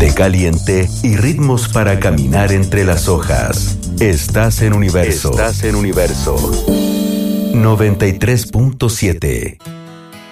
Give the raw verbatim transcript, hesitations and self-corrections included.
Aire caliente y ritmos para caminar entre las hojas. Estás en Universo. Estás en Universo. noventa y tres punto siete.